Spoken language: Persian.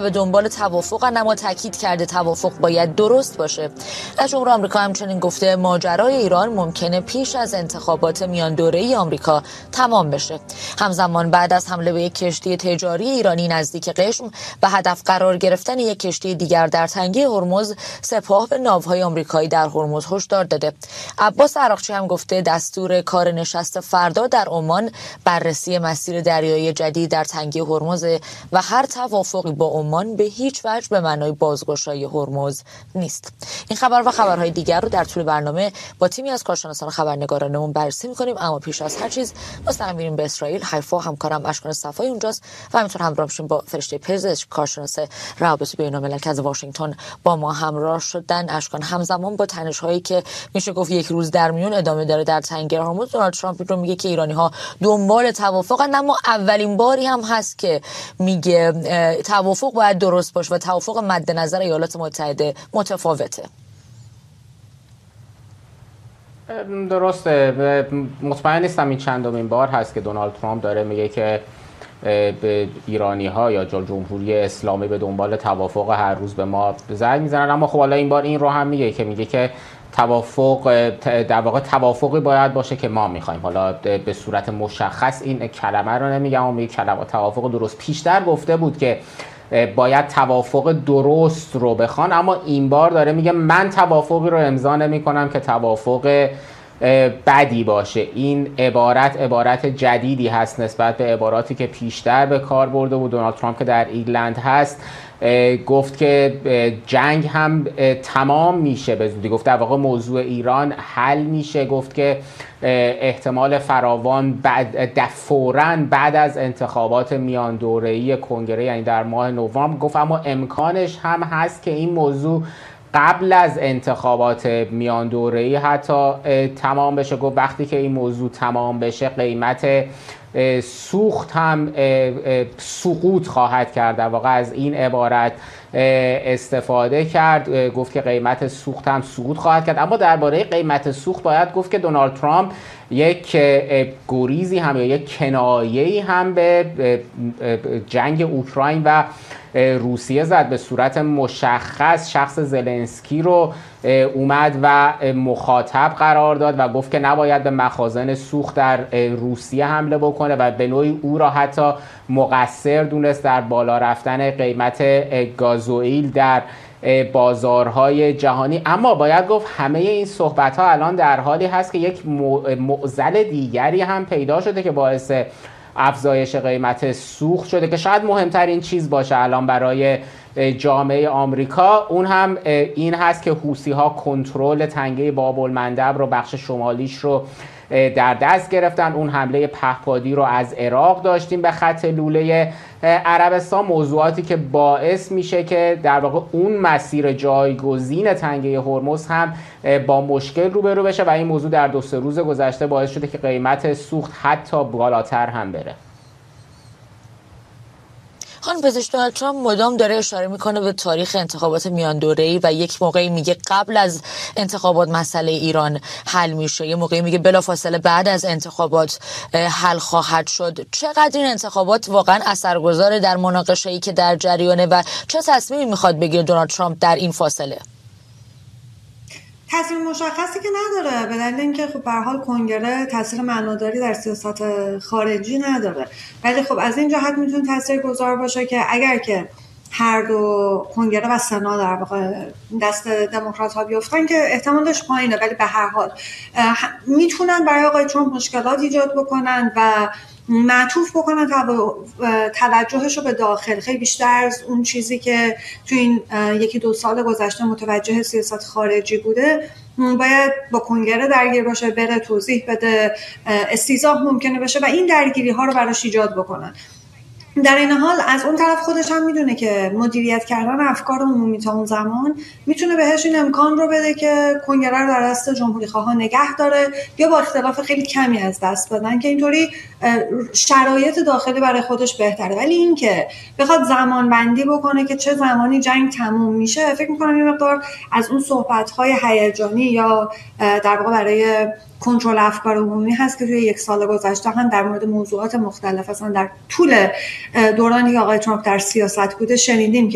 به دنبال توافقن، اما تاکید کرده توافق باید درست باشه. رئیس جمهور آمریکا همچنین گفته ماجرای ایران ممکنه پیش از انتخابات میان دوره‌ای آمریکا تمام بشه. همزمان بعد از حمله به یک کشتی تجاری ایرانی نزدیک قشم به هدف قرار گرفتن یک کشتی دیگر در تنگه هرمز، سپاه به ناوهای آمریکایی در هرمز هشدار داده. عباس عراقچی هم گفته دستور کار نشست فردا در عمان بررسی مسیر دریایی جدید در تنگه هرمز و هر توافقی با عمان به هیچ وجه به معنای بازگشایی هرمز نیست. این خبر و خبرهای دیگر رو در طول برنامه با تیمی از کارشناسان خبرنگارانمون بررسی می‌کنیم، اما پیش از هر چیز واسه میریم به اسرائیل. حیفا همکارم اشکان صفایی اونجاست و همینطور همراه بشیم با فرشته پزشک کارشناس روابط بین‌المللی که از واشنگتن با ما همراه شدن. اشکان، همزمان با تنش‌هایی که میشه گفت یک روز در میون ادامه داره در تنگه هرمز، دونالد ترامپ رو میگه که ایرانی‌ها دنبال توافقن، اما اولین باری هم هست که میگه توافق باید درست باشه و توافق مد نظر ایالات متحده متفاوته. درسته، مطمئن نیستم این چندمین بار هست که دونالد ترامپ داره میگه که به ایرانی‌ها یا جمهوری اسلامی به دنبال توافق هر روز به ما زنگ میزنن، اما خب حالا این بار این رو هم میگه که توافق در واقع توافقی باید باشه که ما میخوایم. حالا به صورت مشخص این کلمه رو نمیگم، اما میگه کلمه توافق درست. پیشتر گفته بود که باید توافق درست رو بخوان، اما این بار داره میگه من توافقی رو امضا نمی‌کنم که توافق بدی باشه. این عبارت جدیدی هست نسبت به عباراتی که پیشتر به کار برده بود. دونالد ترامپ که در ایرلند هست گفت که جنگ هم تمام میشه به زودی، گفت در واقع موضوع ایران حل میشه، گفت که احتمال فراوان فوراً بعد از انتخابات میان دوره‌ای کنگره، یعنی در ماه نوامبر، گفت اما امکانش هم هست که این موضوع قبل از انتخابات میان دوره‌ای حتی تمام بشه. گفت وقتی که این موضوع تمام بشه قیمت سوخت هم سقوط خواهد کرد. در واقع از این عبارت استفاده کرد، گفت که قیمت سوخت هم سقوط خواهد کرد. اما درباره قیمت سوخت باید گفت که دونالد ترامپ یک گریزی هم یا یک کنایه‌ای هم به جنگ اوکراین و روسیه زد. به صورت مشخص شخص زلنسکی رو اومد و مخاطب قرار داد و گفت که نباید به مخازن سوخت در روسیه حمله بکنه و به نوعی او را حتی مقصر دونست در بالا رفتن قیمت گازوئیل در بازارهای جهانی. اما باید گفت همه این صحبت‌ها الان در حالی هست که یک معضل دیگری هم پیدا شده که باعث افزایش قیمت سوخت شده، که شاید مهمترین چیز باشه الان برای جامعه آمریکا. اون هم این هست که حوثی‌ها کنترل تنگه باب‌المندب رو، بخش شمالیش رو در دست گرفتن. اون حمله پهپادی رو از عراق داشتیم به خط لوله عربستان، موضوعاتی که باعث میشه که در واقع اون مسیر جایگزین تنگه هرمز هم با مشکل روبرو بشه و این موضوع در 2-3 روز گذشته باعث شده که قیمت سوخت حتی بالاتر هم بره. خانم پزشک، دونالد ترامپ مدام داره اشاره میکنه به تاریخ انتخابات میان دوره‌ای و یک موقعی میگه قبل از انتخابات مسئله ایران حل میشه، یه موقعی میگه بلافاصله بعد از انتخابات حل خواهد شد. چقدر این انتخابات واقعا اثرگذاره در مناقشه‌ای که در جریانه و چه تصمیمی میخواد بگیره دونالد ترامپ در این فاصله؟ تصمیم مشخصی که نداره، به دلیل اینکه خب به هر حال کنگره تاثیر معناداری در سیاست خارجی نداره، ولی خب از این جهت میتونه تاثیرگذار باشه که اگر که هر دو کنگره و سنا در واقع دست دموکرات ها بیفتن که احتمالش پایینه، ولی به هر حال میتونن برای آقای ترامپ مشکلات ایجاد بکنن و معطوف بکنن توجهش رو به داخل خیلی بیشتر از اون چیزی که تو این 1-2 سال گذشته متوجه سیاست خارجی بوده. باید با کنگره درگیر باشه، بره توضیح بده، استیضاح ممکنه بشه و این درگیری ها رو براش ایجاد بکنن. در این حال از اون طرف خودش هم میدونه که مدیریت کردن افکار عمومی تا اون زمان میتونه بهش این امکان رو بده که کنگره رو در دست جمهوری خواهان نگه داره یا با اختلاف خیلی کمی از دست بدن، که اینطوری شرایط داخلی برای خودش بهتره. ولی این که بخواد زمان بندی بکنه که چه زمانی جنگ تموم میشه، فکر میکنم یه مقدار از اون صحبت‌های هیجانی یا در واقع برای کنترل افکار عمومی هست که توی 1 سال گذشته هم در مورد موضوعات مختلف اصلا در طول دورانی که آقای ترامپ در سیاست بوده شنیدیم که